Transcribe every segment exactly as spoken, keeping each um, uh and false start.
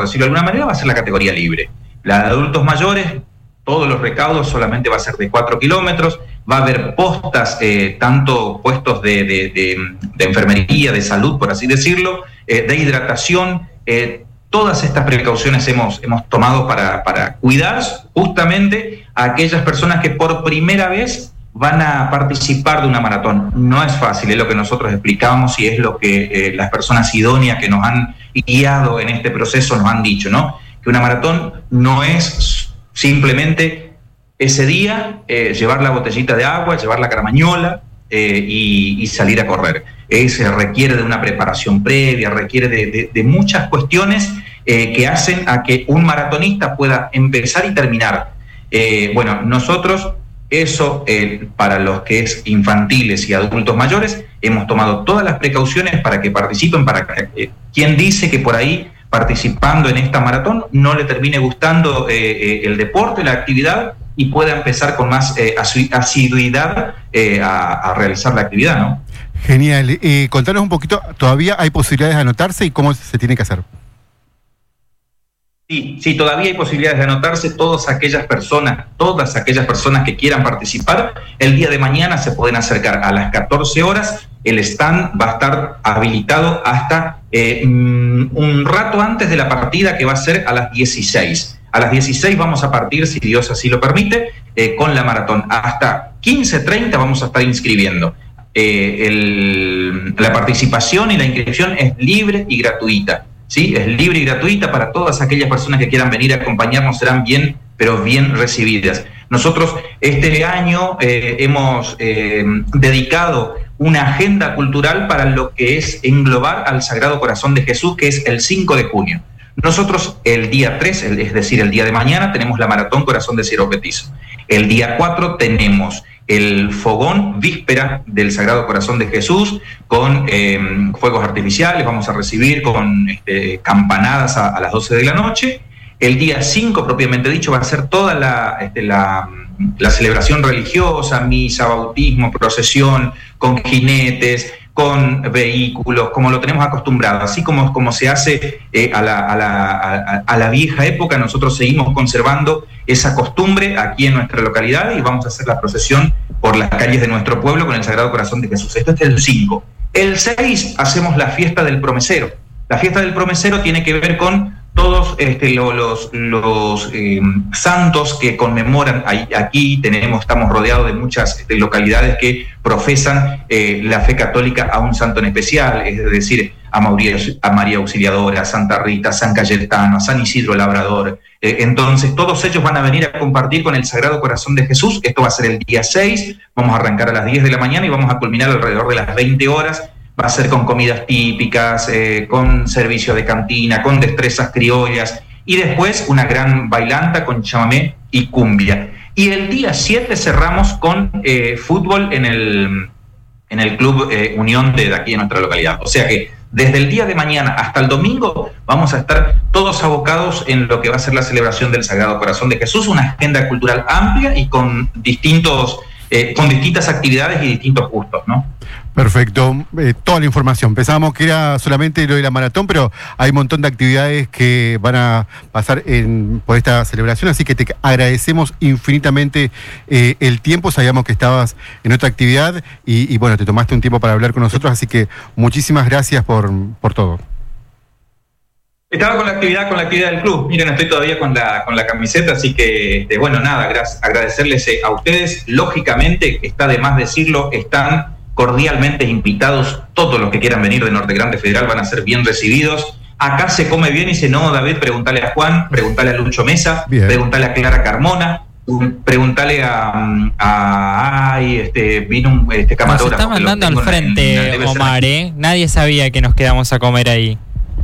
decirlo de alguna manera, va a ser la categoría libre. La de adultos mayores, todos los recaudos solamente va a ser de cuatro kilómetros, va a haber postas, eh, tanto puestos de, de, de, de enfermería, de salud, por así decirlo, eh, de hidratación. Eh, todas estas precauciones hemos, hemos tomado para, para cuidar justamente a aquellas personas que por primera vez van a participar de una maratón. No es fácil, es lo que nosotros explicamos y es lo que eh, las personas idóneas que nos han guiado en este proceso nos han dicho, ¿no? Que una maratón no es simplemente ese día eh, llevar la botellita de agua, llevar la caramañola eh, y, y salir a correr. Es, requiere de una preparación previa, requiere de, de, de muchas cuestiones eh, que hacen a que un maratonista pueda empezar y terminar. Eh, bueno, nosotros eso eh, para los que es infantiles y adultos mayores hemos tomado todas las precauciones para que participen, para que eh, quien dice que por ahí participando en esta maratón no le termine gustando eh, eh, el deporte, la actividad y pueda empezar con más eh, asiduidad eh, a, a realizar la actividad, ¿no? Genial. Eh, contanos un poquito, ¿todavía hay posibilidades de anotarse y cómo se tiene que hacer? Sí, sí, todavía hay posibilidades de anotarse. Todas aquellas personas, todas aquellas personas que quieran participar, el día de mañana se pueden acercar a las catorce horas. El stand va a estar habilitado hasta eh, un rato antes de la partida, que va a ser a las dieciséis. A las dieciséis vamos a partir, si Dios así lo permite, eh, con la maratón. Hasta quince treinta vamos a estar inscribiendo. Eh, el, la participación y la inscripción es libre y gratuita. ¿Sí? Es libre y gratuita para todas aquellas personas que quieran venir a acompañarnos, serán bien, pero bien recibidas. Nosotros este año eh, hemos eh, dedicado una agenda cultural para lo que es englobar al Sagrado Corazón de Jesús, que es el cinco de junio. Nosotros el día tres, es decir, el día de mañana, tenemos la Maratón Corazón de Ciervo Petizo. El día cuatro tenemos el fogón víspera del Sagrado Corazón de Jesús con eh, fuegos artificiales, vamos a recibir con este, campanadas a, a las doce de la noche. El día cinco, propiamente dicho, va a ser toda la, este, la, la celebración religiosa, misa, bautismo, procesión, con jinetes, con vehículos, como lo tenemos acostumbrado, así como, como se hace eh, a, la, a, la, a, a la vieja época. Nosotros seguimos conservando esa costumbre aquí en nuestra localidad y vamos a hacer la procesión por las calles de nuestro pueblo con el Sagrado Corazón de Jesús. Esto es el cinco. El seis hacemos la fiesta del promesero. La fiesta del promesero tiene que ver con todos este, lo, los, los eh, santos que conmemoran. Ahí, aquí tenemos, estamos rodeados de muchas este, localidades que profesan eh, la fe católica a un santo en especial, es decir, a María, a María Auxiliadora, a Santa Rita, a San Cayetano, a San Isidro Labrador. Eh, entonces, todos ellos van a venir a compartir con el Sagrado Corazón de Jesús. Esto va a ser el día seis, vamos a arrancar a las diez de la mañana y vamos a culminar alrededor de las veinte horas. Va a ser con comidas típicas, eh, con servicio de cantina, con destrezas criollas y después una gran bailanta con chamamé y cumbia. Y el día siete cerramos con eh, fútbol en el, en el Club eh, Unión de aquí de nuestra localidad. O sea que desde el día de mañana hasta el domingo vamos a estar todos abocados en lo que va a ser la celebración del Sagrado Corazón de Jesús, una agenda cultural amplia y con distintos, eh, con distintas actividades y distintos gustos, ¿no? Perfecto, eh, toda la información. Pensábamos que era solamente lo de la maratón, pero hay un montón de actividades que van a pasar en, por esta celebración, así que te agradecemos infinitamente eh, el tiempo. Sabíamos que estabas en otra actividad y, y bueno, te tomaste un tiempo para hablar con nosotros, así que muchísimas gracias por, por todo. Estaba con la actividad, con la actividad del club. Miren, estoy todavía con la, con la camiseta, así que, este, bueno, nada, gracias, agradecerles a ustedes. Lógicamente, está de más decirlo, están cordialmente invitados. Todos los que quieran venir de Norte Grande Federal van a ser bien recibidos. Acá se come bien y dice, no, David, pregúntale a Juan, pregúntale a Lucho Mesa, bien. Pregúntale a Clara Carmona, pregúntale a, a ay, este, vino un este camarógrafo. Nos está mandando al frente, una, una, Omar, ¿eh? Nadie sabía que nos quedamos a comer ahí.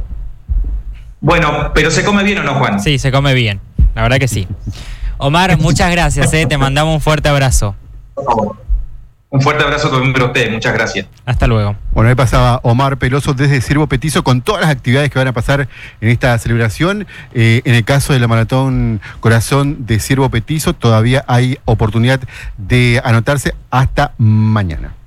Bueno, pero ¿se come bien o no, Juan? Sí, se come bien, la verdad que sí. Omar, muchas gracias, ¿eh? Te mandamos un fuerte abrazo. Por favor. Un fuerte abrazo también para ustedes, muchas gracias. Hasta luego. Bueno, ahí pasaba Omar Peloso desde Ciervo Petizo con todas las actividades que van a pasar en esta celebración. Eh, en el caso de la Maratón Corazón de Ciervo Petizo, todavía hay oportunidad de anotarse hasta mañana.